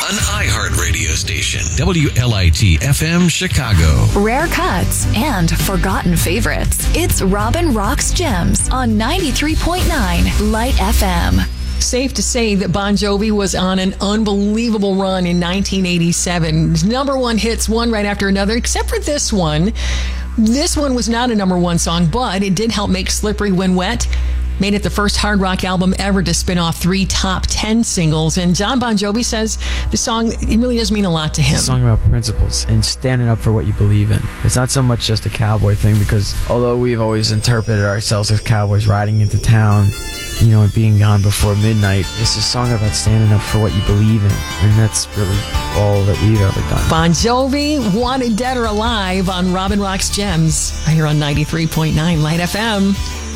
One iHeart radio station, WLIT FM Chicago. Rare cuts and forgotten favorites. It's Robin Rocks Gems on 93.9 Light FM. Safe to say that Bon Jovi was on an unbelievable run in 1987. Number one hits, one right after another, except for this one. This one was not a number one song, but it did help make Slippery When Wet. Made it the first hard rock album ever to spin off 3 top 10 singles. And John Bon Jovi says the song, it really does mean a lot to him. It's a song about principles and standing up for what you believe in. It's not so much just a cowboy thing, because although we've always interpreted ourselves as cowboys riding into town, you know, and being gone before midnight, it's a song about standing up for what you believe in. And that's really all that we've ever done. Bon Jovi, Wanted Dead or Alive on Robin Rocks Gems, right here on 93.9 Light FM.